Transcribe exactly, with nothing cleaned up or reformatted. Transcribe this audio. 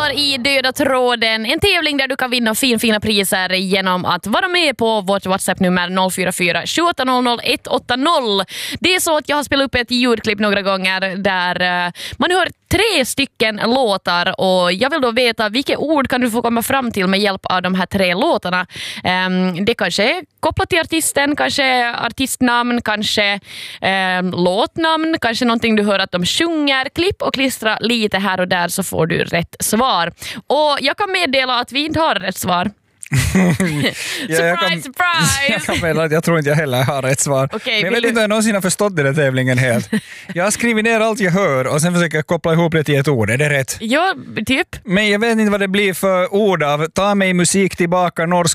ingår i Döda tråden, en tävling där du kan vinna fin, fina priser genom att vara med på vårt WhatsApp-nummer noll fyra fyra sju åtta noll noll ett åtta noll. Det är så att jag har spelat upp ett ljudklipp några gånger där man hör tre stycken låtar och jag vill då veta vilka ord kan du få komma fram till med hjälp av de här tre låtarna. Det kanske är kopplat till artisten, kanske artistnamn, kanske eh, låtnamn, kanske någonting du hör att de sjunger. Klipp och klistra lite här och där så får du rätt svar. Och jag kan meddela att vi inte har rätt svar. ja, surprise, jag kan, surprise! Jag kan meddela att jag tror inte jag heller har rätt svar. Okay, men jag vet du... inte om jag någonsin har förstått den här tävlingen helt. Jag har skrivit ner allt jag hör och sen försöker jag koppla ihop det till ett ord. Är det rätt? Ja, typ. Men jag vet inte vad det blir för ord av ta mig musik tillbaka, norsk